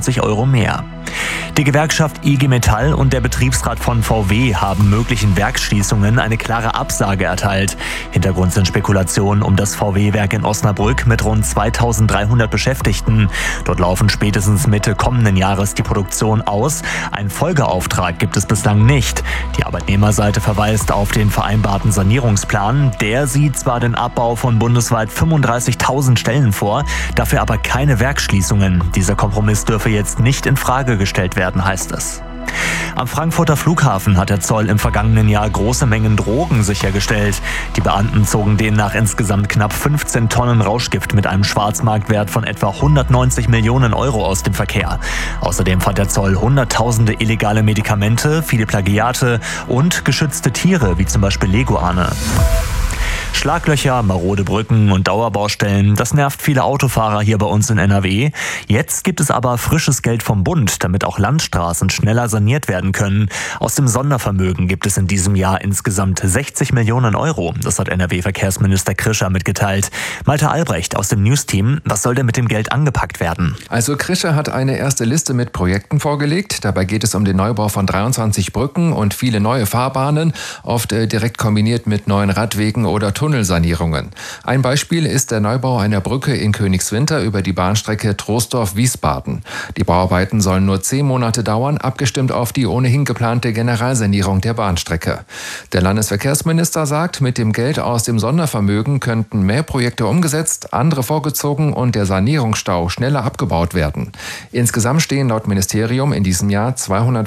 25 € mehr. Die Gewerkschaft IG Metall und der Betriebsrat von VW haben möglichen Werksschließungen eine klare Absage erteilt. Hintergrund sind Spekulationen um das VW-Werk in Osnabrück mit rund 2300 Beschäftigten. Dort laufen spätestens Mitte kommenden Jahres die Produktion aus. Einen Folgeauftrag gibt es bislang nicht. Die Arbeitnehmerseite verweist auf den vereinbarten Sanierungsplan. Der sieht zwar den Abbau von bundesweit 35.000 Stellen vor, dafür aber keine Werksschließungen. Dieser Kompromiss dürfe jetzt nicht in Frage gestellt werden, heißt es. Am Frankfurter Flughafen hat der Zoll im vergangenen Jahr große Mengen Drogen sichergestellt. Die Beamten zogen demnach insgesamt knapp 15 Tonnen Rauschgift mit einem Schwarzmarktwert von etwa 190 Millionen € aus dem Verkehr. Außerdem fand der Zoll Hunderttausende illegale Medikamente, viele Plagiate und geschützte Tiere, wie zum Beispiel Leguane. Schlaglöcher, marode Brücken und Dauerbaustellen, das nervt viele Autofahrer hier bei uns in NRW. Jetzt gibt es aber frisches Geld vom Bund, damit auch Landstraßen schneller saniert werden können. Aus dem Sondervermögen gibt es in diesem Jahr insgesamt 60 Millionen €. Das hat NRW-Verkehrsminister Krischer mitgeteilt. Malte Albrecht aus dem News-Team, was soll denn mit dem Geld angepackt werden? Also Krischer hat eine erste Liste mit Projekten vorgelegt. Dabei geht es um den Neubau von 23 Brücken und viele neue Fahrbahnen, oft direkt kombiniert mit neuen Radwegen oder Tunnelsanierungen. Ein Beispiel ist der Neubau einer Brücke in Königswinter über die Bahnstrecke Troisdorf-Wiesbaden. Die Bauarbeiten sollen nur 10 Monate dauern, abgestimmt auf die ohnehin geplante Generalsanierung der Bahnstrecke. Der Landesverkehrsminister sagt, mit dem Geld aus dem Sondervermögen könnten mehr Projekte umgesetzt, andere vorgezogen und der Sanierungsstau schneller abgebaut werden. Insgesamt stehen laut Ministerium in diesem Jahr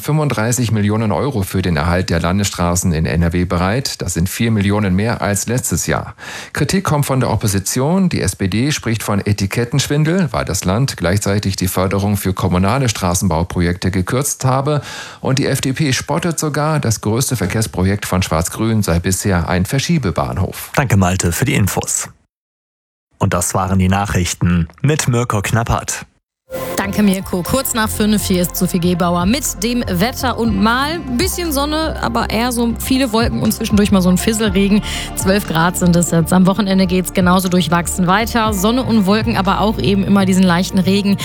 235 Millionen € für den Erhalt der Landesstraßen in NRW bereit. Das sind 4 Millionen mehr als letztes Jahr. Kritik kommt von der Opposition. Die SPD spricht von Etikettenschwindel, weil das Land gleichzeitig die Förderung für kommunale Straßenbauprojekte gekürzt habe. Und die FDP spottet sogar, das größte Verkehrsprojekt von Schwarz-Grün sei bisher ein Verschiebebahnhof. Danke Malte für die Infos. Und das waren die Nachrichten mit Mirko Knappert. Danke Mirko. Kurz nach 5 hier ist Sophie Gebauer mit dem Wetter und mal ein bisschen Sonne, aber eher so viele Wolken und zwischendurch mal so ein Fisselregen. 12 Grad sind es jetzt. Am Wochenende geht's genauso durchwachsen weiter. Sonne und Wolken, aber auch eben immer diesen leichten Regen.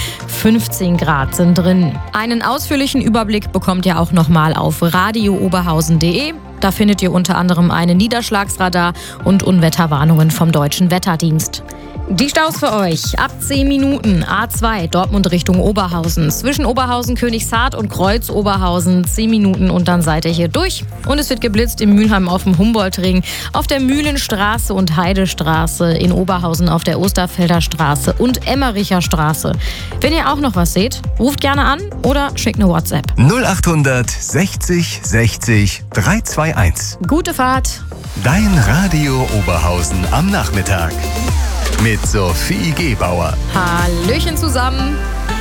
15 Grad sind drin. Einen ausführlichen Überblick bekommt ihr auch nochmal auf radiooberhausen.de. Da findet ihr unter anderem einen Niederschlagsradar und Unwetterwarnungen vom Deutschen Wetterdienst. Die Staus für euch. Ab 10 Minuten. A2 Dortmund Richtung Oberhausen. Zwischen Oberhausen, Königshardt und Kreuz Oberhausen 10 Minuten und dann seid ihr hier durch. Und es wird geblitzt in Mülheim auf dem Humboldtring, auf der Mühlenstraße und Heidestraße, in Oberhausen auf der Osterfelder Straße und Emmericher Straße. Wenn ihr auch noch was seht, ruft gerne an oder schickt eine WhatsApp. 0800 60 60 321. Gute Fahrt. Dein Radio Oberhausen am Nachmittag. Mit Sophie Gebauer. Hallöchen zusammen.